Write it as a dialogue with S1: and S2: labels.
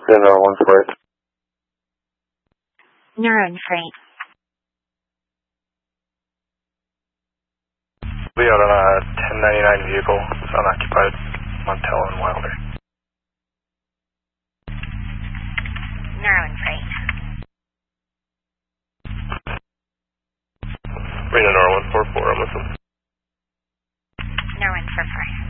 S1: Reno 148.
S2: Neuron Freight.
S3: We out on a 1099 vehicle. It's unoccupied. Montello and Wilder.
S2: Neuron Freight.
S3: Reno 144, I'm with them.
S2: Neuron for 5.